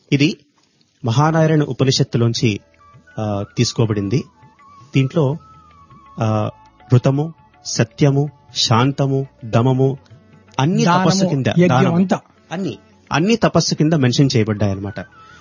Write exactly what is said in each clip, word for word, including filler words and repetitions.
ఇది మహానారాయణ ఉపనిషత్తులోంచి తీసుకోబడింది. దీంట్లో ఋతము, సత్యము, శాంతము, దమము అన్ని తపస్సు కింద, అన్ని అన్ని తపస్సు కింద మెన్షన్ చేయబడ్డాయన్నమాట.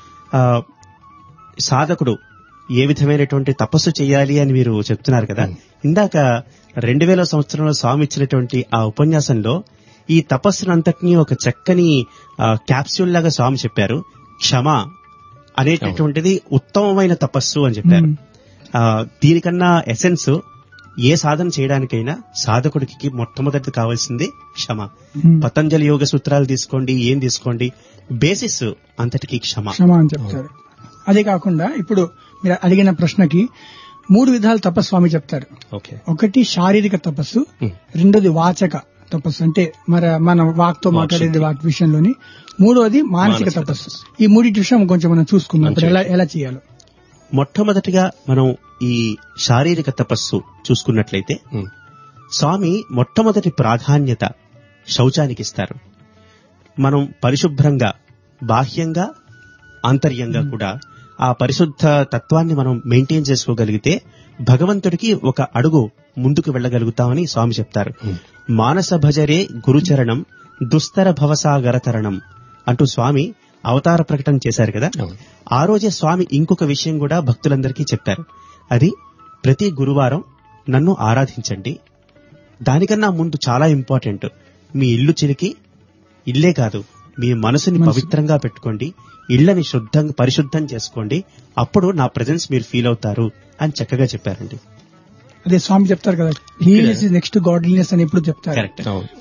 సాధకుడు ఏ విధమైనటువంటి తపస్సు చేయాలి అని మీరు చెప్తున్నారు కదా. ఇందాక రెండు వేల సంవత్సరంలో స్వామి ఇచ్చినటువంటి ఆ ఉపన్యాసంలో ఈ తపస్సునంతటినీ ఒక చక్కని క్యాప్సూల్ లాగా స్వామి చెప్పారు. క్షమ అనేటటువంటిది ఉత్తమమైన తపస్సు అని చెప్పారు. దీనికన్నా ఎసెన్స్ ఏ సాధన చేయడానికైనా సాధకుడికి మొట్టమొదటి కావాల్సింది క్షమ. పతంజలి యోగ సూత్రాలు తీసుకోండి, ఏం తీసుకోండి, బేసిస్ అంతటికి క్షమ క్షమ అని చెప్తారు. అదే కాకుండా ఇప్పుడు మీరు అడిగిన ప్రశ్నకి మూడు విధాలు తపస్సు స్వామి చెప్తారు. ఒకటి శారీరక తపస్సు, రెండోది వాచక తపస్సు అంటే మన మన వాక్తో మాట్లాడేది వాటి విషయంలోని, మూడోది మానసిక తపస్సు. ఈ మూడింటి విషయం కొంచెం మనం చూసుకుందాం ఎలా ఎలా చేయాలో. మొట్టమొదటిగా మనం ఈ శారీరక తపస్సు చూసుకున్నట్లయితే స్వామి మొట్టమొదటి ప్రాధాన్యత శౌచానికి ఇస్తారు. మనం పరిశుభ్రంగా బాహ్యంగా ఆంతర్యంగా కూడా ఆ పరిశుద్ధ తత్వాన్ని మనం మెయింటైన్ చేసుకోగలిగితే భగవంతుడికి ఒక అడుగు ముందుకు వెళ్లగలుగుతామని స్వామి చెప్తారు. మానస భజరే గురుచరణం దుస్తర భవసాగర తరణం అంటూ స్వామి అవతార ప్రకటన చేశారు కదా. ఆ రోజే స్వామి ఇంకొక విషయం కూడా భక్తులందరికీ చెప్పారు. అది ప్రతి గురువారం నన్ను ఆరాధించండి. దానికన్నా ముందు చాలా ఇంపార్టెంట్, మీ ఇల్లు చిలికి ఇల్లే కాదు మీ మనసుని పవిత్రంగా పెట్టుకోండి, ఇళ్లని శుద్ధంగా పరిశుద్ధం చేసుకోండి, అప్పుడు నా ప్రెజెన్స్ మీరు ఫీల్ అవుతారు అని చక్కగా చెప్పారండి. అదే స్వామి చెప్తారు కదా, హీలినెస్ ఇస్ నెక్స్ట్ గాడ్లీనెస్ అని ఎప్పుడు చెప్తారు. కరెక్ట్.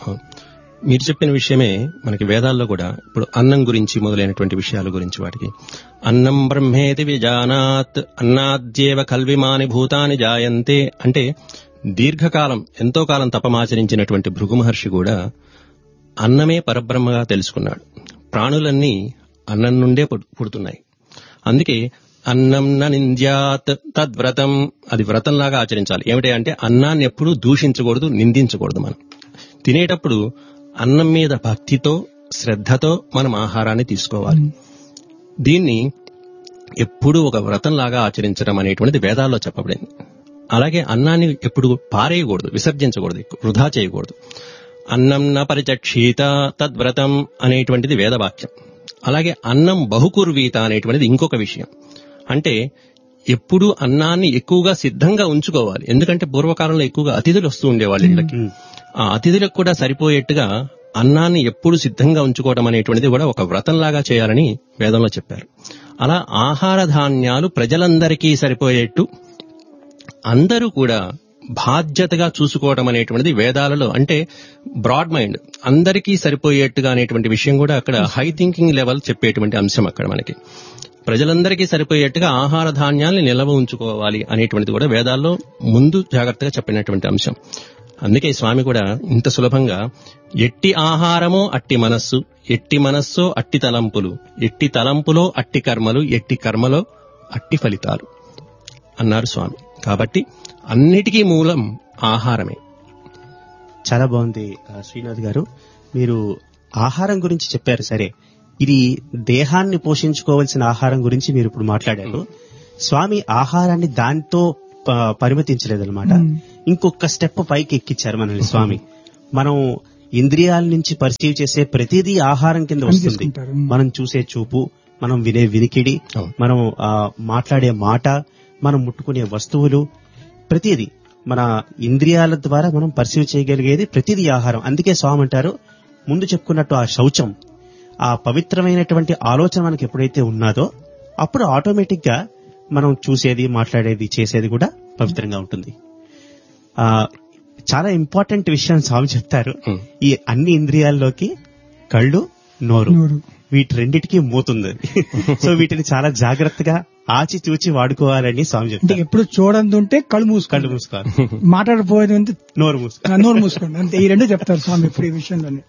మీరు చెప్పిన విషయమే మనకి వేదాల్లో కూడా ఇప్పుడు అన్నం గురించి మొదలైనటువంటి విషయాల గురించి వాటికి అన్నం బ్రహ్మేతి విజానాత్ అన్నాద్యేవ కల్విమాని భూతాని జాయంతే అంటే దీర్ఘకాలం ఎంతో కాలం తపమాచరించినటువంటి భృగు మహర్షి కూడా అన్నమే పరబ్రహ్మగా తెలుసుకున్నాడు. ప్రాణులన్నీ అన్నం నుండే పుడుతున్నాయి. అందుకే అన్నం నింద్యాత్ తద్వ్రతం, అది వ్రతంలాగా ఆచరించాలి. ఏమిటి అంటే అన్నాన్ని ఎప్పుడూ దూషించకూడదు, నిందించకూడదు. మనం తినేటప్పుడు అన్నం మీద భక్తితో శ్రద్ధతో మనం ఆహారాన్ని తీసుకోవాలి. దీన్ని ఎప్పుడూ ఒక వ్రతంలాగా ఆచరించడం అనేటువంటిది వేదాల్లో చెప్పబడింది. అలాగే అన్నాన్ని ఎప్పుడు పారేయకూడదు, విసర్జించకూడదు, వృధా చేయకూడదు. అన్నం న పరిచక్షీత తద్వ్రతం అనేటువంటిది వేదవాక్యం. అలాగే అన్నం బహుకుర్వీత అనేటువంటిది ఇంకొక విషయం. అంటే ఎప్పుడు అన్నాన్ని ఎక్కువగా సిద్ధంగా ఉంచుకోవాలి. ఎందుకంటే పూర్వకాలంలో ఎక్కువగా అతిథులు వస్తూ ఉండేవాళ్ళు ఇళ్ళకి. ఆ అతిథులకు కూడా సరిపోయేట్టుగా అన్నాన్ని ఎప్పుడు సిద్ధంగా ఉంచుకోవడం అనేటువంటిది కూడా ఒక వ్రతంలాగా చేయాలని వేదంలో చెప్పారు. అలా ఆహార ధాన్యాలు ప్రజలందరికీ సరిపోయేట్టు అందరూ కూడా బాధ్యతగా చూసుకోవడం అనేటువంటిది వేదాలలో, అంటే బ్రాడ్ మైండ్ అందరికీ సరిపోయేట్టుగా అనేటువంటి విషయం కూడా అక్కడ హై థింకింగ్ లెవెల్ చెప్పేటువంటి అంశం అక్కడ మనకి. ప్రజలందరికీ సరిపోయేట్టుగా ఆహార ధాన్యాల్ని నిల్వ ఉంచుకోవాలి అనేటువంటిది కూడా వేదాల్లో ముందు జాగ్రత్తగా చెప్పినటువంటి అంశం. అందుకే స్వామి కూడా ఇంత సులభంగా ఎట్టి ఆహారమో అట్టి మనస్సు, ఎట్టి మనస్సో అట్టి తలంపులు, ఎట్టి తలంపులో అట్టి కర్మలు, ఎట్టి కర్మలో అట్టి ఫలితాలు అన్నారు స్వామి. కాబట్టి అన్నిటికీ మూలం ఆహారమే. చాలా బాగుంది శ్రీనాథ్ గారు, మీరు ఆహారం గురించి చెప్పారు. సరే, ఇది దేహాన్ని పోషించుకోవాల్సిన ఆహారం గురించి మీరు ఇప్పుడు మాట్లాడారు. స్వామి ఆహారాన్ని దాంతో పరిమితించలేదన్నమాట. ఇంకొక స్టెప్ పైకి ఎక్కించారు మనల్ని స్వామి. మనం ఇంద్రియాల నుంచి పర్సీవ్ చేసే ప్రతిదీ ఆహారం కింద వస్తుంది. మనం చూసే చూపు, మనం వినే వినికిడి, మనం మాట్లాడే మాట, మనం ముట్టుకునే వస్తువులు, ప్రతిదీ మన ఇంద్రియాల ద్వారా మనం పర్సీవ్ చేయగలిగేది ప్రతిదీ ఆహారం. అందుకే స్వామి అంటారు, ముందు చెప్పుకున్నట్టు ఆ శౌచం, ఆ పవిత్రమైనటువంటి ఆలోచన మనకి ఎప్పుడైతే ఉన్నదో అప్పుడు ఆటోమేటిక్ గా మనం చూసేది, మాట్లాడేది, చేసేది కూడా పవిత్రంగా ఉంటుంది. ఆ చాలా ఇంపార్టెంట్ విషయం స్వామి చెప్తారు. ఈ అన్ని ఇంద్రియాల్లోకి కళ్ళు, నోరు, వీటి రెండిటికి మూతుంది. సో వీటిని చాలా జాగ్రత్తగా ఆచి చూచి వాడుకోవాలని స్వామి చెప్తారు. ఎప్పుడు చూడండి ఉంటే కళ్ళు మూసు కళ్ళు మూసుకోవాలి, మాట్లాడపోయేది ఉంటే నోరు మూసుకో నోరు మూసుకోండి అంతే. ఈ రెండు చెప్తారు స్వామి ఇప్పుడు ఈ విషయంలోనే.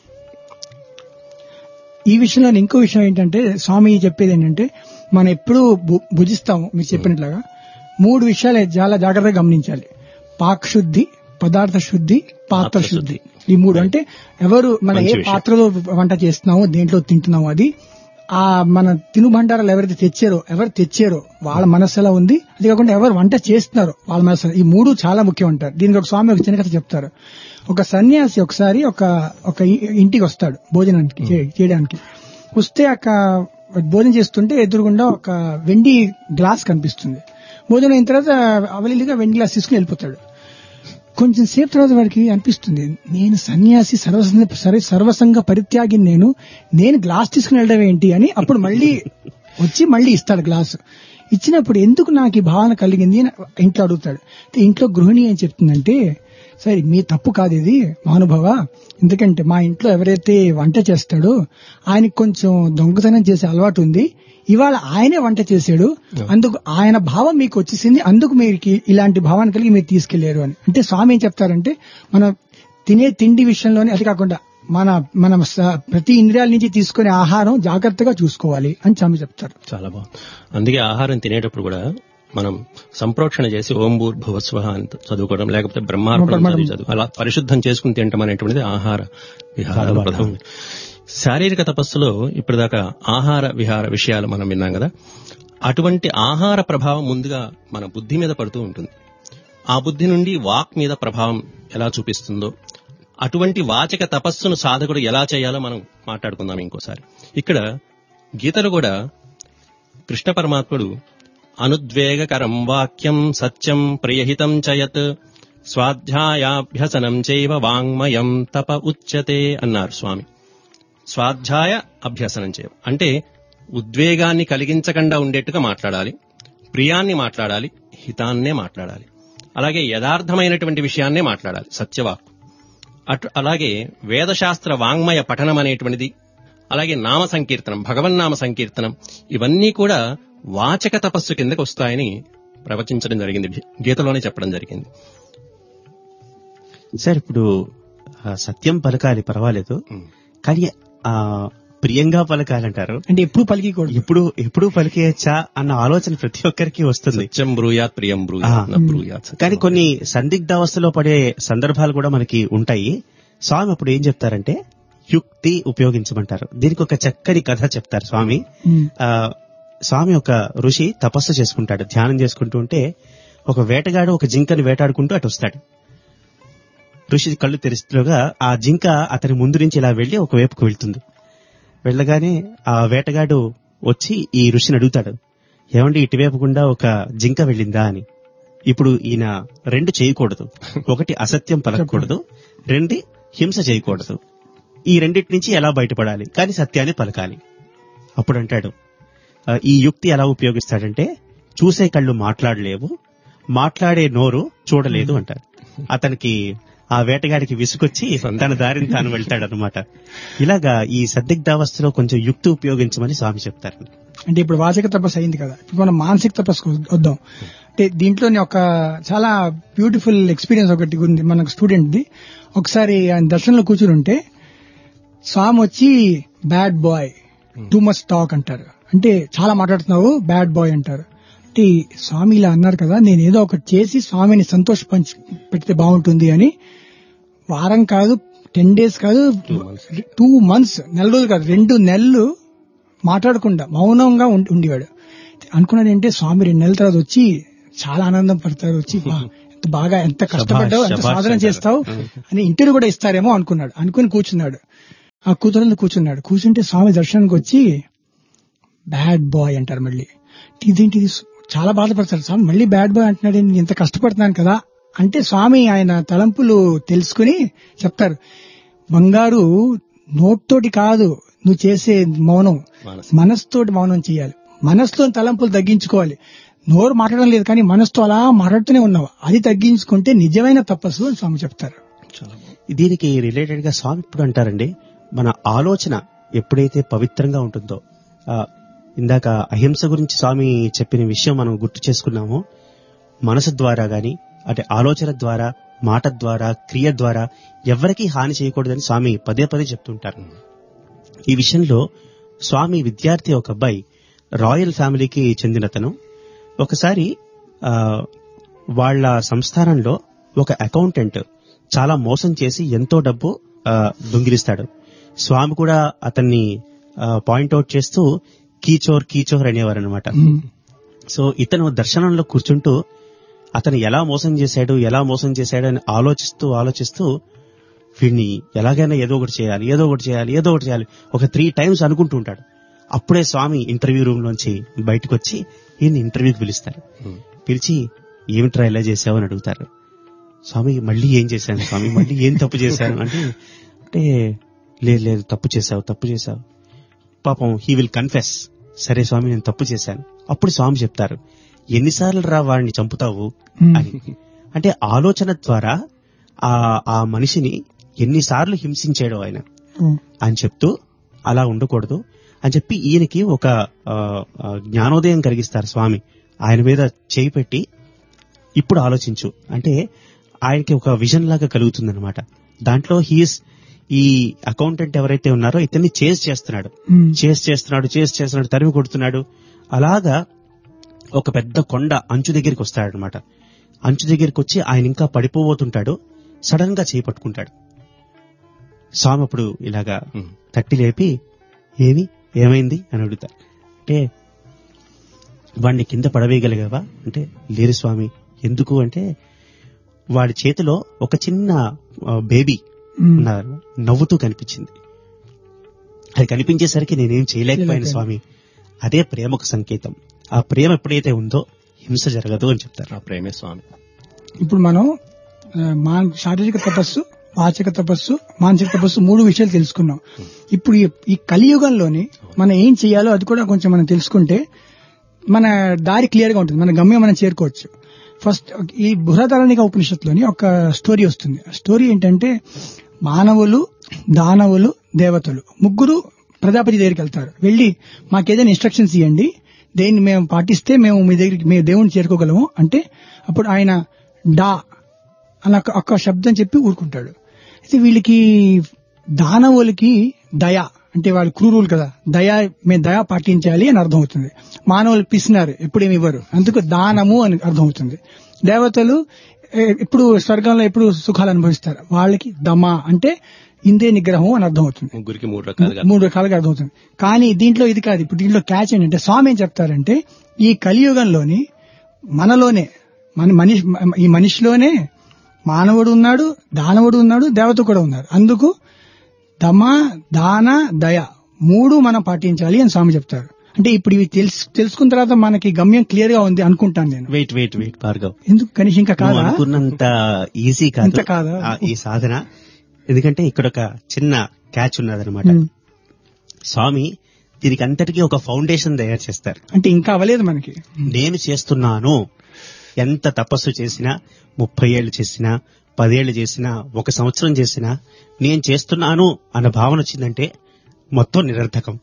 ఈ విషయంలో ఇంకో విషయం ఏంటంటే స్వామి చెప్పేది ఏంటంటే, మనం ఎప్పుడు భుజిస్తాము మీరు చెప్పినట్లుగా మూడు విషయాలు చాలా జాగ్రత్తగా గమనించాలి. పాక్ శుద్ధి, పదార్థ శుద్ధి, పాత్ర శుద్ధి. ఈ మూడు అంటే ఎవరు మన ఏ పాత్రలో వంట చేస్తున్నామో, దేంట్లో తింటున్నామో అది ఆ మన తినుబండారాలు ఎవరైతే తెచ్చారో ఎవరు తెచ్చారో వాళ్ళ మనసు ఎలా ఉంది, అది కాకుండా ఎవరు వంట చేస్తున్నారో వాళ్ళ మనసు, ఈ మూడు చాలా ముఖ్యం అంటారు. దీనికి ఒక స్వామి ఒక చిన్న కథ చెప్తారు. ఒక సన్యాసి ఒకసారి ఒక ఒక ఇంటికి వస్తాడు భోజనానికి చేయడానికి. వస్తే అక్క భోజనం చేస్తుంటే ఎదురుగుండా ఒక వెండి గ్లాస్ కనిపిస్తుంది. భోజనం అయిన తర్వాత అవలీలుగా వెండి గ్లాస్ తీసుకుని వెళ్ళిపోతాడు. కొంచెం సేపు తర్వాత వాడికి అనిపిస్తుంది, నేను సన్యాసి సర్వసంగ సర్వసంగ పరిత్యాగి, నేను నేను గ్లాస్ తీసుకుని వెళ్ళడం ఏంటి అని. అప్పుడు మళ్ళీ వచ్చి మళ్ళీ ఇస్తాడు గ్లాసు. ఇచ్చినప్పుడు ఎందుకు నాకు ఈ భావన కలిగింది అని ఇంట్లో అడుగుతాడు. ఇంట్లో గృహిణి ఏం చెప్తుందంటే, సరే మీ తప్పు కాదు ఇది మహానుభావ, ఎందుకంటే మా ఇంట్లో ఎవరైతే వంట చేస్తాడో ఆయనకి కొంచెం దొంగతనం చేసే అలవాటు ఉంది, ఇవాళ ఆయనే వంట చేశాడు, అందుకు ఆయన భావం మీకు వచ్చేసింది, అందుకు మీరు ఇలాంటి భావాన్ని కలిగి మీరు తీసుకెళ్లారు అని. అంటే స్వామి ఏం చెప్తారంటే, మనం తినే తిండి విషయంలోనే, అది కాకుండా మన మన ప్రతి ఇంద్రియాల నుంచి తీసుకునే ఆహారం జాగ్రత్తగా చూసుకోవాలి అని స్వామి చెప్తారు. చాలా బాగుంది. అందుకే ఆహారం తినేటప్పుడు కూడా మనం సంప్రోక్షణ చేసి ఓం భూర్భువస్వః అని చదువుకోవడం, లేకపోతే బ్రహ్మార్పణం చదువు, అలా పరిశుద్ధం చేసుకుని తినటం అనేటువంటిది ఆహార విహార ప్రధానం. శారీరక తపస్సులో ఇప్పటిదాకా ఆహార విహార విషయాలు మనం విన్నాం కదా. అటువంటి ఆహార ప్రభావం ముందుగా మన బుద్ధి మీద పడుతూ ఉంటుంది. ఆ బుద్ధి నుండి వాక్ మీద ప్రభావం ఎలా చూపిస్తుందో, అటువంటి వాచక తపస్సును సాధకుడు ఎలా చేయాలో మనం మాట్లాడుకుందాం ఇంకోసారి. ఇక్కడ గీతలు కూడా కృష్ణ పరమాత్ముడు అనుద్వేగకరం వాక్యం సత్యం ప్రియహితం చయత్ స్వాధ్యాయాభ్యసనం చైవ వాంగ్మయం తప ఉచ్యతే అన్నారు స్వామి. స్వాధ్యాయ అభ్యసనం చేయ అంటే ఉద్వేగాన్ని కలిగించకుండా ఉండేట్టుగా మాట్లాడాలి, ప్రియాన్ని మాట్లాడాలి, హితాన్నే మాట్లాడాలి, అలాగే యథార్థమైనటువంటి విషయాన్నే మాట్లాడాలి, సత్యవాక్కు. అటు అలాగే వేదశాస్త్ర వాంగ్మయ పఠనం అనేటువంటిది, అలాగే నామ సంకీర్తనం, భగవన్నామ సంకీర్తనం, ఇవన్నీ కూడా వాచక తపస్సు కిందకు వస్తాయని ప్రవచించడం జరిగింది, గీతలోనే చెప్పడం జరిగింది. సార్ ఇప్పుడు సత్యం పలకాలి పర్వాలేదు, కానీ ఆ ప్రియంగా పలకాలంటారు అంటే ఎప్పుడు పలికూడదు, ఇప్పుడు ఎప్పుడు పలికేయచ్చా అన్న ఆలోచన ప్రతి ఒక్కరికి వస్తుంది. సత్యం బ్రూయాత్ ప్రియం బ్రూయాత్. కానీ కొన్ని సందిగ్ధావస్థలో పడే సందర్భాలు కూడా మనకి ఉంటాయి. స్వామి అప్పుడు ఏం చెప్తారంటే యుక్తి ఉపయోగించమంటారు. దీనికి ఒక చక్కని కథ చెప్తారు స్వామి. ఆ స్వామి ఒక ఋషి తపస్సు చేసుకుంటాడు, ధ్యానం చేసుకుంటూ ఉంటే ఒక వేటగాడు ఒక జింకని వేటాడుకుంటూ అటు వస్తాడు. ఋషి కళ్ళు తెరిస్తేగా ఆ జింక అతని ముందు నుంచి ఇలా వెళ్లి ఒక వైపుకు వెళ్తుంది. వెళ్ళగానే ఆ వేటగాడు వచ్చి ఈ ఋషిని అడుగుతాడు, ఏమండి ఇటువైపు గుండా ఒక జింక వెళ్ళిందా అని. ఇప్పుడు ఈయన రెండు చేయకూడదు, ఒకటి అసత్యం పలకూడదు, రెండు హింస చేయకూడదు. ఈ రెండింటి నుంచి ఎలా బయటపడాలి, కానీ సత్యాన్ని పలకాలి. అప్పుడు అంటాడు, ఈ యుక్తి ఎలా ఉపయోగిస్తాడంటే, చూసే కళ్ళు మాట్లాడలేవు, మాట్లాడే నోరు చూడలేదు అంటారు. అతనికి ఆ వేటగాడికి విసుకొచ్చి తన దారిని తాను వెళ్తాడనమాట. ఇలాగా ఈ సందిగ్ధావస్థలో కొంచెం యుక్తి ఉపయోగించమని స్వామి చెప్తారు. అంటే ఇప్పుడు వాచక తపస్సు అయింది కదా, ఇప్పుడు మనం మానసిక తపస్సు వద్దాం. అంటే దీంట్లోనే ఒక చాలా బ్యూటిఫుల్ ఎక్స్పీరియన్స్ ఒకటి ఉంది మనకు స్టూడెంట్ ది. ఒకసారి ఆయన దర్శనంలో కూర్చుని ఉంటే స్వామి వచ్చి bad boy, too much talk అంటారు. అంటే చాలా మాట్లాడుతున్నావు, బ్యాడ్ బాయ్ అంటారు. అంటే స్వామి ఇలా అన్నారు కదా, నేను ఏదో ఒకటి చేసి స్వామిని సంతోష పంచి పెడితే బాగుంటుంది అని వారం కాదు, టెన్ డేస్ కాదు, టూ మంత్స్ నెల రోజులు కాదు, రెండు నెలలు మాట్లాడకుండా మౌనంగా ఉండేవాడు. అనుకున్నది ఏంటంటే స్వామి రెండు నెలల తర్వాత వచ్చి చాలా ఆనందం పడతారు, వచ్చి ఎంత బాగా ఎంత కష్టపడ్డావు, ఎంత సాధన చేస్తావు అని ఇంటర్వ్యూ కూడా ఇస్తారేమో అనుకున్నాడు. అనుకుని కూర్చున్నాడు. ఆ కూతురు కూర్చున్నాడు. కూర్చుంటే స్వామి దర్శనానికి వచ్చి బ్యాడ్ బాయ్ అంటారు. మళ్ళీ ఇదేంటిది, చాలా బాధపడతారు. స్వామి మళ్ళీ బ్యాడ్ బాయ్ అంటున్నాడు, నేను ఇంత కష్టపడుతున్నాను కదా అంటే స్వామి ఆయన తలంపులు తెలుసుకుని చెప్తారు, బంగారు నోట్తోటి కాదు నువ్వు చేసే మౌనం, మనసుతోటి మౌనం చేయాలి, మనసులో తలంపులు తగ్గించుకోవాలి. నోరు మాట్లాడడం లేదు కానీ మనసుతో అలా మాట్లాడుతూనే ఉన్నావు, అది తగ్గించుకుంటే నిజమైన తపస్సు అని స్వామి చెప్తారు. దీనికి రిలేటెడ్ గా స్వామి ఇప్పుడు అంటారండి, మన ఆలోచన ఎప్పుడైతే పవిత్రంగా ఉంటుందో, ఇందాక అహింస గురించి స్వామి చెప్పిన విషయం మనం గుర్తు చేసుకున్నామో, మనసు ద్వారా గాని అంటే ఆలోచన ద్వారా, మాట ద్వారా, క్రియ ద్వారా ఎవరికీ హాని చేయకూడదని స్వామి పదే పదే చెప్తుంటారు. ఈ విషయంలో స్వామి విద్యార్థి ఒక అబ్బాయి రాయల్ ఫ్యామిలీకి చెందినతను. ఒకసారి ఆ వాళ్ల సంస్థానంలో ఒక అకౌంటెంట్ చాలా మోసం చేసి ఎంతో డబ్బు దొంగిలిస్తాడు. స్వామి కూడా అతన్ని పాయింట్అవుట్ చేస్తూ కీచోర్ కీచోర్ అనేవారు అనమాట. సో ఇతను దర్శనంలో కూర్చుంటూ అతను ఎలా మోసం చేశాడు ఎలా మోసం చేశాడు అని ఆలోచిస్తూ ఆలోచిస్తూ వీడిని ఎలాగైనా ఏదో ఒకటి చేయాలి ఏదో ఒకటి చేయాలి ఏదో ఒకటి చేయాలి ఒక త్రీ టైమ్స్ అనుకుంటూ ఉంటాడు. అప్పుడే స్వామి ఇంటర్వ్యూ రూమ్ లోంచి బయటకు వచ్చి ఈయన ఇంటర్వ్యూకి పిలుస్తారు. పిలిచి ఏమిట్రా ఇలా చేసావు అని అడుగుతారు. స్వామి మళ్ళీ ఏం చేశాను స్వామి మళ్ళీ ఏం తప్పు చేశాను అంటే అంటే లేదు లేదు తప్పు చేశావు తప్పు చేశావు పాపం హీ విల్ కన్ఫెస్. సరే స్వామి నేను తప్పు చేశాను. అప్పుడు స్వామి చెప్తారు ఎన్నిసార్లు రా వాడిని చంపుతావు అని. అంటే ఆలోచన ద్వారా ఆ ఆ మనిషిని ఎన్నిసార్లు హింసించాడు ఆయన అని చెప్తూ అలా ఉండకూడదు అని చెప్పి ఈయనకి ఒక జ్ఞానోదయం కలిగిస్తారు స్వామి. ఆయన మీద చేయి పెట్టి ఇప్పుడు ఆలోచించు అంటే ఆయనకి ఒక విజన్ లాగా కలుగుతుందన్నమాట. దాంట్లో హీస్ ఈ అకౌంటెంట్ ఎవరైతే ఉన్నారో ఇతన్ని చేజ్ చేస్తున్నాడు చేజ్ చేస్తున్నాడు చేజ్ చేస్తున్నాడు తరిమి కొడుతున్నాడు. అలాగా ఒక పెద్ద కొండ అంచు దగ్గరికి వస్తాడనమాట. అంచు దగ్గరికి వచ్చి ఆయన ఇంకా పడిపోబోతుంటాడు. సడన్ గా చేయి పట్టుకుంటాడు. స్వామి అప్పుడు ఇలాగా తట్టి లేపి ఏమి ఏమైంది అని అడుగుతారు. అంటే వాడిని కింద పడవేయగలిగావా అంటే లేరు స్వామి. ఎందుకు అంటే వాడి చేతిలో ఒక చిన్న బేబీ నవ్వుతూ కనిపించింది. అది కనిపించేసరికి నేనేం చేయలేకపోయాను స్వామి. అదే ప్రేమకు సంకేతం. ఆ ప్రేమ ఎప్పుడైతే ఉందో హింస జరగదు అని చెప్తారు. ఆ ప్రేమే స్వామి. ఇప్పుడు మనం శారీరక తపస్సు వాచక తపస్సు మానసిక తపస్సు మూడు విషయాలు తెలుసుకున్నాం. ఇప్పుడు ఈ కలియుగంలోని మనం ఏం చేయాలో అది కూడా కొంచెం మనం తెలుసుకుంటే మన దారి క్లియర్ గా ఉంటుంది, మన గమ్యం మనం చేరుకోవచ్చు. ఫస్ట్ ఈ బృహదారణిక ఉపనిషత్తులోని ఒక స్టోరీ వస్తుంది. ఆ స్టోరీ ఏంటంటే మానవులు దానవులు దేవతలు ముగ్గురు ప్రజాపతి దగ్గరికి వెళ్తారు. వెళ్లి మాకేదైనా ఇన్స్ట్రక్షన్స్ ఇవ్వండి, దేన్ని మేము పాటిస్తే మేము మీ దగ్గరికి మేము దేవుణ్ణి చేరుకోగలము అంటే అప్పుడు ఆయన డా అన్న ఒక్క శబ్దం చెప్పి ఊరుకుంటాడు. అయితే వీళ్ళకి దానవులకి దయ అంటే వాళ్ళు క్రూరులు కదా, దయా మేము దయా పాటించాలి అని అర్థం అవుతుంది. మానవులు పిసినారు ఎప్పుడేమి ఇవ్వరు, అందుకు దానము అని అర్థం అవుతుంది. దేవతలు ఎప్పుడు స్వర్గంలో ఎప్పుడు సుఖాలు అనుభవిస్తారు, వాళ్ళకి దమ అంటే ఇంద్రియ నిగ్రహం అని అర్థం అవుతుంది. ముగ్గురికి మూడు రకాలుగా మూడు రకాలుగా అర్థం అవుతుంది. కానీ దీంట్లో ఇది కాదు. ఇప్పుడు దీంట్లో క్యాచ్ ఏంటంటే స్వామి ఏం చెప్తారంటే ఈ కలియుగంలోని మనలోనే మన మనిషి ఈ మనిషిలోనే మానవుడు ఉన్నాడు, దానవుడు ఉన్నాడు, దేవత కూడా ఉన్నారు. అందుకు దమ దాన దయ మూడు మనం పాటించాలి అని స్వామి చెప్తారు. అంటే ఇప్పుడు ఇవి తెలుసు తెలుసుకున్న తర్వాత మనకి గమ్యం క్లియర్ గా ఉంది అనుకుంటాను నేను. వెయిట్ వెయిట్ వెయిట్ భార్గవ్, ఎందుకు కనీసం ఇంకా కాదా అనుకున్నంత ఈజీ కాదు కాదా ఈ సాధన. ఎందుకంటే ఇక్కడ ఒక చిన్న క్యాచ్ ఉన్నదనమాట. స్వామి దీనికి అంతటికీ ఒక ఫౌండేషన్ తయారు చేస్తారు. అంటే ఇంకా అవ్వలేదు మనకి. నేను చేస్తున్నాను, ఎంత తపస్సు చేసినా, ముప్పై ఏళ్లు చేసినా, పదేళ్లు చేసినా, ఒక సంవత్సరం చేసినా నేను చేస్తున్నాను అన్న భావన వచ్చిందంటే మొత్తం నిరర్థకం.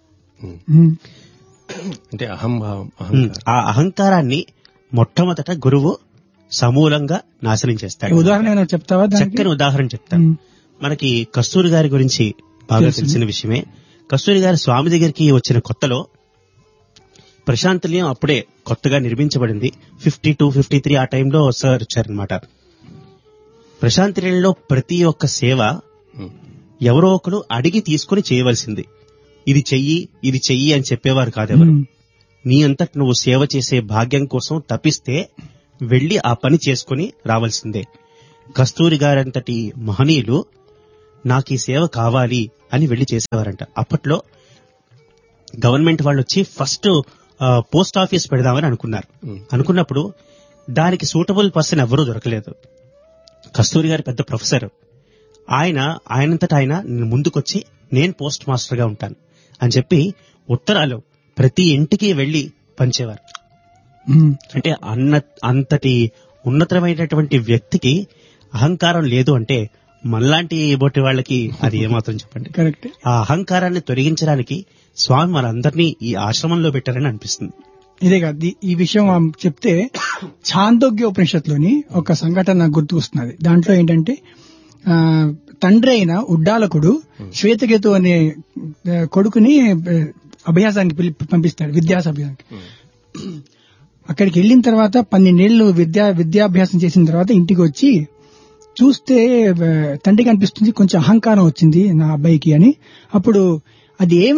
అంటే అహంభావం, ఆ అహంకారాన్ని మొట్టమొదట గురువు సమూలంగా నాశనం చేస్తాడు. ఉదాహరణ చెప్తావా? చక్కని ఉదాహరణ చెప్తాను. మనకి కస్తూరి గారి గురించి బాగా తెలిసిన విషయమే. కస్తూరి గారి స్వామి దగ్గరికి వచ్చిన కొత్తలో ప్రశాంత్ నిలయం అప్పుడే కొత్తగా నిర్మించబడింది. ఫిఫ్టీ టూ ఫిఫ్టీ త్రీ ఆ టైంలో సార్ వచ్చారనమాట. ప్రశాంత్ నిలయంలో ప్రతి ఒక్క సేవ ఎవరో ఒకరు అడిగి తీసుకుని చేయవలసింది. ఇది చెయ్యి ఇది చెయ్యి అని చెప్పేవారు కాదెవరు. నీ అంతటి నువ్వు సేవ చేసే భాగ్యం కోసం తప్పిస్తే వెళ్లి ఆ పని చేసుకుని రావాల్సిందే. కస్తూరి గారంతటి మహనీయులు నాకు ఈ సేవ కావాలి అని వెళ్లి చేసేవారంట. అప్పట్లో గవర్నమెంట్ వాళ్ళు వచ్చి ఫస్ట్ పోస్ట్ ఆఫీస్ పెడదామని అనుకున్నారు. అనుకున్నప్పుడు దానికి సూటబుల్ పర్సన్ ఎవరూ దొరకలేదు. కస్తూరి గారి పెద్ద ప్రొఫెసర్, ఆయన ఆయనంతటా ఆయన ముందుకొచ్చి నేను పోస్ట్ మాస్టర్ గా ఉంటాను అని చెప్పి ఉత్తరాలు ప్రతి ఇంటికి వెళ్లి పంచేవారు. అంటే అన్న అంతటి ఉన్నతమైనటువంటి వ్యక్తికి అహంకారం లేదు అంటే మనలాంటి బొట్టి వాళ్ళకి అది ఏమాత్రం చెప్పండి. కరెక్ట్. ఆ అహంకారాన్ని తొలగించడానికి స్వామి మనందరినీ ఈ ఆశ్రమంలో పెట్టారని అనిపిస్తుంది. ఇదే కాదు, ఈ విషయం చెప్తే ఛాందోగ్య ఉపనిషత్తులోని ఒక సంఘటన నాకు గుర్తుకొస్తున్నది. దాంట్లో ఏంటంటే ఆ తండ్రి అయిన ఉడ్డాలకుడు శ్వేతకేతు అనే కొడుకుని అభ్యాసానికి పంపిస్తాడు, విద్యాస అభ్యాసానికి. అక్కడికి వెళ్ళిన తర్వాత పన్నెండేళ్లు విద్యా విద్యాభ్యాసం చేసిన తర్వాత ఇంటికి వచ్చి చూస్తే తండ్రికి అనిపిస్తుంది కొంచెం అహంకారం వచ్చింది నా అబ్బాయికి అని. అప్పుడు అది ఏమిటి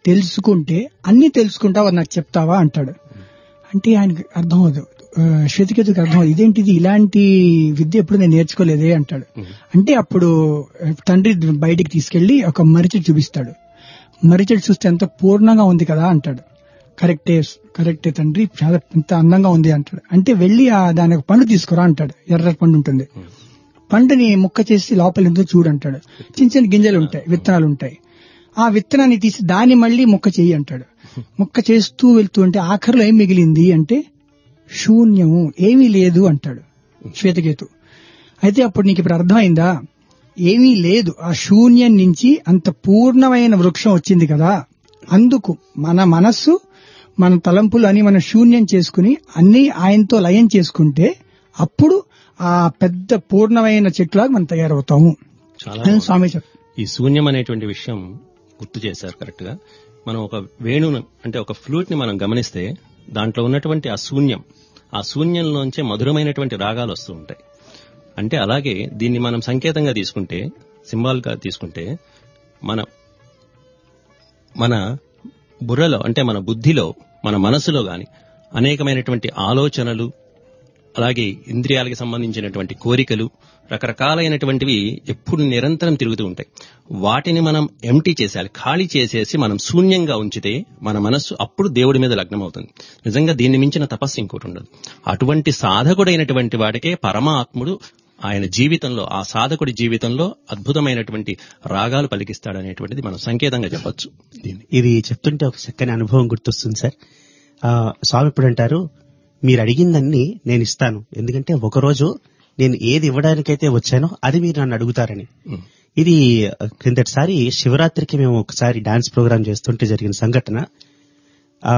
తెలుసుకుంటే అన్ని తెలుసుకుంటావా నాకు చెప్తావా అంటాడు. అంటే ఆయనకు అర్థం అవుతుంది, శ్వేతకేతుకి అర్థం అవుతుంది, ఇదేంటిది ఇలాంటి విద్య ఎప్పుడు నేను నేర్చుకోలేదే అంటాడు. అంటే అప్పుడు తండ్రి బయటికి తీసుకెళ్లి ఒక మరిచెట్టు చూపిస్తాడు. మరిచెట్టు చూస్తే ఎంత పూర్ణంగా ఉంది కదా అంటాడు. కరెక్టే కరెక్టే తండ్రి, చాలా ఎంత అందంగా ఉంది అంటాడు. అంటే వెళ్లి దాని ఒక పండు తీసుకురా అంటాడు. ఎర్ర పండు ఉంటుంది, పండుని ముక్క చేసి లోపల ఎంతో చూడు అంటాడు. చిన్న చిన్న గింజలు ఉంటాయి, విత్తనాలు ఉంటాయి. ఆ విత్తనాన్ని తీసి దాన్ని మళ్లీ ముక్క చేయి అంటాడు. ముక్క చేస్తూ వెళ్తూ ఉంటే ఆఖరిలో ఏం మిగిలింది అంటే శూన్యము, ఏమీ లేదు అంటాడు శ్వేతకేతు. అయితే అప్పుడు నీకు ఇప్పుడు అర్థమైందా, ఏమీ లేదు, ఆ శూన్యం నుంచి అంత పూర్ణమైన వృక్షం వచ్చింది కదా. అందుకు మన మనస్సు మన తలంపులు అని మనం శూన్యం చేసుకుని అన్ని ఆయనతో లయం చేసుకుంటే అప్పుడు ఆ పెద్ద పూర్ణమైన చెట్లాగా మనం తయారవుతాము అని స్వామి చెప్పారు. ఈ శూన్యం అనేటువంటి విషయం గుర్తు చేశారు కరెక్ట్ గా. మనం ఒక వేణును అంటే ఒక ఫ్లూట్ ని మనం గమనిస్తే దాంట్లో ఉన్నటువంటి ఆ శూన్యం, ఆ శూన్యంలోంచే మధురమైనటువంటి రాగాలు వస్తూ ఉంటాయి. అంటే అలాగే దీన్ని మనం సంకేతంగా తీసుకుంటే, సింబాల్ గా తీసుకుంటే, మన మన బుర్రలో అంటే మన బుద్ధిలో, మన మనసులో గాని అనేకమైనటువంటి ఆలోచనలు, అలాగే ఇంద్రియాలకు సంబంధించినటువంటి కోరికలు, రకరకాలైనటువంటివి ఎప్పుడు నిరంతరం తిరుగుతూ ఉంటాయి. వాటిని మనం ఎంటీ చేసేయాలి, ఖాళీ చేసేసి మనం శూన్యంగా ఉంచితే మన మనస్సు అప్పుడు దేవుడి మీద లగ్నం అవుతుంది. నిజంగా దీన్ని మించిన తపస్సు ఇంకోటి ఉండదు. అటువంటి సాధకుడైనటువంటి వాడికే పరమాత్ముడు ఆయన జీవితంలో, ఆ సాధకుడి జీవితంలో అద్భుతమైనటువంటి రాగాలు పలికిస్తాడనేటువంటిది మనం సంకేతంగా చెప్పొచ్చు. ఇది చెప్తుంటే ఒక చక్కని అనుభవం గుర్తొస్తుంది సార్. స్వామి ఇప్పుడు అంటారు, మీరు అడిగిందన్నీ నేను ఇస్తాను, ఎందుకంటే ఒకరోజు నేను ఏది ఇవ్వడానికైతే వచ్చానో అది మీరు నన్ను అడుగుతారని. ఇది క్రిందటిసారి శివరాత్రికి మేము ఒకసారి డాన్స్ ప్రోగ్రామ్ చేస్తుంటే జరిగిన సంఘటన. ఆ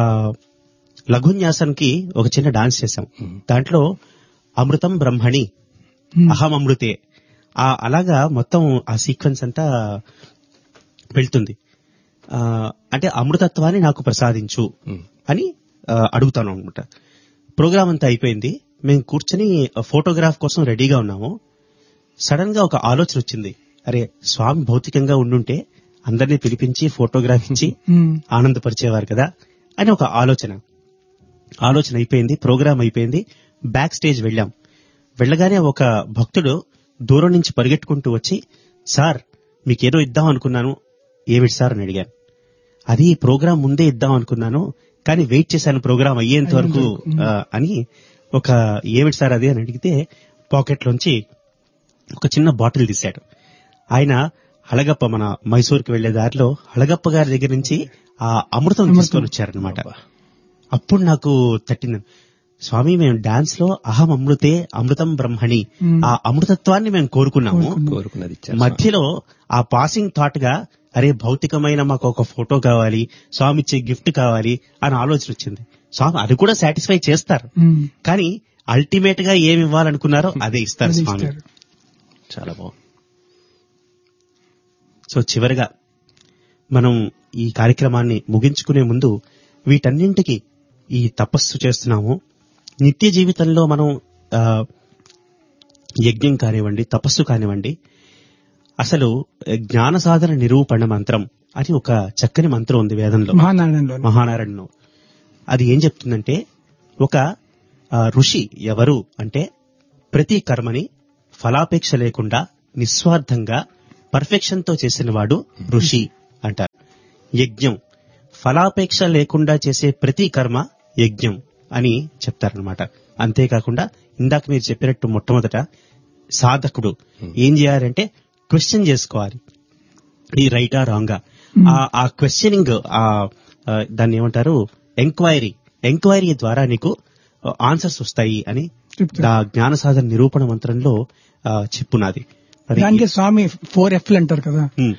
లఘున్యాసంకి ఒక చిన్న డాన్స్ చేశాం. దాంట్లో అమృతం బ్రహ్మణి అహం అమృతే, ఆ అలాగా మొత్తం ఆ సీక్వెన్స్ అంతా వెళ్తుంది. ఆ అంటే అమృతత్వాన్ని నాకు ప్రసాదించు అని అడుగుతాను అనమాట. ప్రోగ్రామ్ అంతా అయిపోయింది, మేము కూర్చొని ఫోటోగ్రాఫ్ కోసం రెడీగా ఉన్నాము. సడన్ గా ఒక ఆలోచన వచ్చింది, అరే స్వామి భౌతికంగా ఉండుంటే అందరినీ పిలిపించి ఫోటోగ్రాఫ్ ఇచ్చి ఆనందపరిచేవారు కదా అని ఒక ఆలోచన. ఆలోచన అయిపోయింది, ప్రోగ్రామ్ అయిపోయింది, బ్యాక్ స్టేజ్ వెళ్ళాం. వెళ్ళగానే ఒక భక్తుడు దూరం నుంచి పరిగెట్టుకుంటూ వచ్చి, సార్ మీకేదో ఇద్దాం అనుకున్నాను, ఏమిటి సార్ అని అడిగాను. అది ప్రోగ్రాం ముందే ఇద్దాం అనుకున్నాను, కానీ వెయిట్ చేశాను ప్రోగ్రాం అయ్యేంత వరకు అని. ఒక ఏమిటి సార్ అది అని అడిగితే పాకెట్లోంచి ఒక చిన్న బాటిల్ తీశాడు. ఆయన హళగప్ప, మన మైసూర్కి వెళ్లే దారిలో హళగప్ప గారి దగ్గర నుంచి ఆ అమృతం తీసుకొని వచ్చారనమాట. అప్పుడు నాకు తట్టింది, స్వామి మేము డాన్స్ లో అహం అమృతే అమృతం బ్రహ్మణి, ఆ అమృతత్వాన్ని మేము కోరుకున్నాము. మధ్యలో ఆ పాసింగ్ థాట్ గా అరే భౌతికమైన మాకు ఒక ఫోటో కావాలి, స్వామి ఇచ్చే గిఫ్ట్ కావాలి అని ఆలోచన వచ్చింది. స్వామి అది కూడా సాటిస్ఫై చేస్తారు, కానీ అల్టిమేట్ గా ఏమి ఇవ్వాలనుకున్నారో అదే ఇస్తారు స్వామి. చాలా బాగుంది. సో చివరిగా మనం ఈ కార్యక్రమాన్ని ముగించుకునే ముందు వీటన్నింటికి ఈ తపస్సు చేస్తున్నాము, నిత్య జీవితంలో మనం యజ్ఞం కానివ్వండి, తపస్సు కానివ్వండి, అసలు జ్ఞాన సాధన నిరూపణ మంత్రం అని ఒక చక్కని మంత్రం ఉంది వేదంలో, మహానారాయణలో మహానారాయణలో. అది ఏం చెప్తుందంటే, ఒక ఋషి ఎవరు అంటే ప్రతి కర్మని ఫలాపేక్ష లేకుండా నిస్వార్థంగా పర్ఫెక్షన్ తో చేసిన వాడు ఋషి అంటారు. యజ్ఞం ఫలాపేక్ష లేకుండా చేసే ప్రతి కర్మ యజ్ఞం అని చెప్తారనమాట. అంతేకాకుండా ఇందాక మీరు చెప్పినట్టు మొట్టమొదట సాధకుడు ఏం చేయాలంటే క్వశ్చన్ చేసుకోవాలి, ఈ రైటా రాంగా. ఆ క్వశ్చనింగ్, ఆ దాన్ని ఏమంటారు, ఎంక్వైరీ ఎంక్వైరీ ద్వారా నీకు ఆన్సర్స్ వస్తాయి అని ఆ జ్ఞాన సాధన నిరూపణ మంత్రంలో చెప్పున్నది. దానికి స్వామి ఫోర్ ఎఫ్లు అంటారు కదా,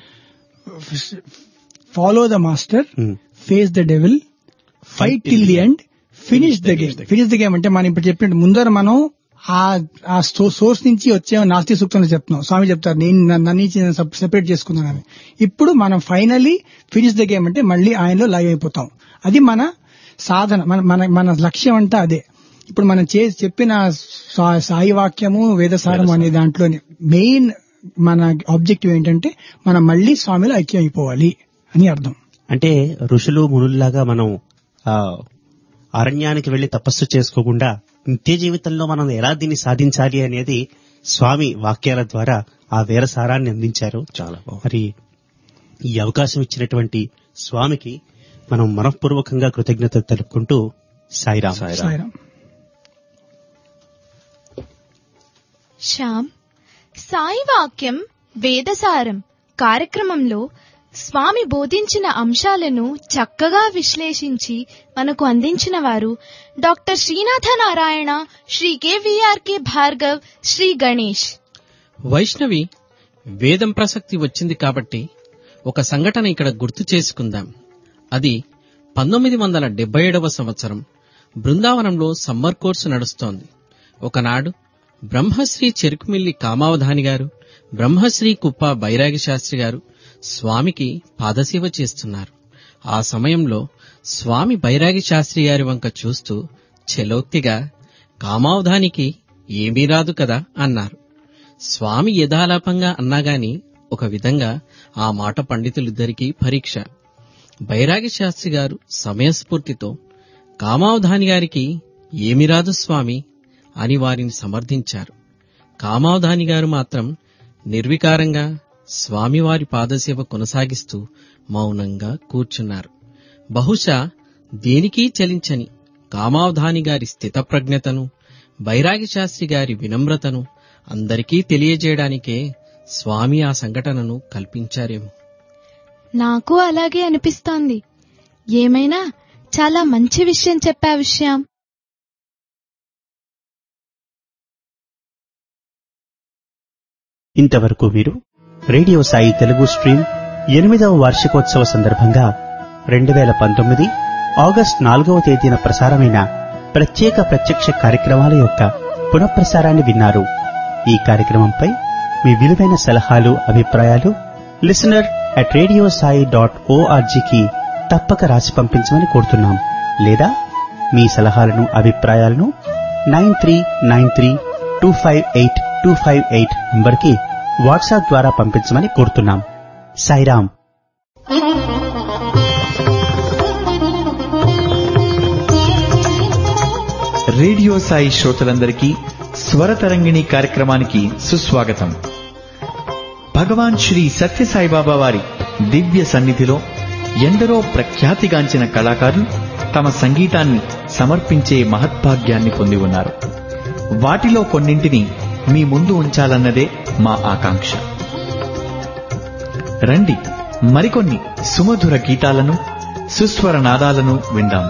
follow the master, face the devil, fight till the end, finish the game. Finish the game అంటే మనం ఇప్పుడు చెప్పినట్టు ముందర మనం ఆ సోర్స్ నుంచి వచ్చే నాస్తి సూక్తంలో చెప్తున్నాం. స్వామి చెప్తారు నేను నన్ను సెపరేట్ చేసుకున్నానని. ఇప్పుడు మనం ఫైనల్లీ ఫినిష్ ద గేమ్ అంటే మళ్ళీ ఆయనలో లైవ్ అయిపోతాం. అది మన సాధన, మన మన మన లక్ష్యం అంటే అదే. ఇప్పుడు మనం చే చెప్పిన సాయి వాక్యము వేదసారం అనే దాంట్లోని మెయిన్ మన ఆబ్జెక్టివ్ ఏంటంటే మనం మళ్ళీ స్వామిలో ఐక్యం అయిపోవాలి అని అర్థం. అంటే ఋషులు మునుల్లాగా మనం ఆ అరణ్యానికి వెళ్లి తపస్సు చేసుకోకుండా నిత్య జీవితంలో మనం ఎలా దీన్ని సాధించాలి అనేది స్వామి వాక్యాల ద్వారా ఆ వేరసారాన్ని అందించారు. చాలా మరి ఈ అవకాశం ఇచ్చినటువంటి స్వామికి మనం మనఃపూర్వకంగా కృతజ్ఞత తెలుపుకుంటూ సాయిరాం. సాయిరాం. శ్యామ్, సాయి వాక్యం వేదసారం కార్యక్రమంలో స్వామి బోధించిన అంశాలను చక్కగా విశ్లేషించి మనకు అందించిన వారు డాక్టర్ శ్రీనాథ నారాయణ, శ్రీ కెవిఆర్కే భార్గవ్, శ్రీ గణేష్. వైష్ణవి వేదం ప్రసక్తి వచ్చింది కాబట్టి ఒక సంఘటన ఇక్కడ గుర్తు చేసుకుందాం. అది పంతొమ్మిది వందల డెబ్బై ఏడవ సంవత్సరం బృందావనంలో సమ్మర్ కోర్సు నడుస్తోంది. ఒకనాడు బ్రహ్మశ్రీ చెరుకుమిల్లి కామావధాని గారు, బ్రహ్మశ్రీ కుప్ప బైరాగి శాస్త్రి గారు స్వామికి పాదసేవ చేస్తున్నారు. ఆ సమయంలో స్వామి బైరాగి శాస్త్రి గారి వంక చూస్తూ చెలోక్తిగా, కామావధానికి ఏమీ రాదు కదా అన్నారు. స్వామి యథాలాపంగా అన్నాగాని ఒక విధంగా ఆ మాట పండితులిద్దరికీ పరీక్ష. బైరాగి శాస్త్రి గారు సమయస్ఫూర్తితో, కామావధాని గారికి ఏమి రాదు స్వామి అని వారిని సమర్థించారు. కామావధాని గారు మాత్రం నిర్వికారంగా స్వామివారి పాదసేవ కొనసాగిస్తూ మౌనంగా కూర్చున్నారు. బహుశా దేనికీ చలించని కామావధాని గారి స్థితప్రజ్ఞతను, బైరాగి శాస్త్రి గారి వినమ్రతను అందరికీ తెలియజేయడానికే స్వామి ఆ సంఘటనను కల్పించారేమో. నాకు అలాగే అనిపిస్తోంది. ఏమైనా చాలా మంచి విషయం చెప్పా విషయం. ఇంతవరకు మీరు రేడియో సాయి తెలుగు స్ట్రీమ్ ఎనిమిదవ వార్షికోత్సవ సందర్భంగా రెండు వేల పంతొమ్మిది ఆగస్టు నాలుగవ తేదీన ప్రసారమైన ప్రత్యేక ప్రత్యక్ష కార్యక్రమాల యొక్క పునఃప్రసారాన్ని విన్నారు. ఈ కార్యక్రమంపై మీ విలువైన సలహాలు, అభిప్రాయాలు listener at radio Sai dot ఓఆర్జీకి తప్పక రాసి పంపించమని కోరుతున్నాం. లేదా మీ సలహాలను, అభిప్రాయాలను nine three nine three two five eight two five eight నంబర్కి వాట్సాప్ ద్వారా పంపించమని కోరుతున్నాం. సాయిరాం. రేడియో సాయి శ్రోతలందరికీ స్వరతరంగిణి కార్యక్రమానికి సుస్వాగతం. భగవాన్ శ్రీ సత్యసాయిబాబా వారి దివ్య సన్నిధిలో ఎందరో ప్రఖ్యాతిగాంచిన కళాకారులు తమ సంగీతాన్ని సమర్పించే మహద్భాగ్యాన్ని పొంది ఉన్నారు. వాటిలో కొన్నింటిని మీ ముందు ఉంచాలన్నదే మా ఆకాంక్ష. రండి, మరికొన్ని సుమధుర గీతాలను, సుస్వర నాదాలను విందాం.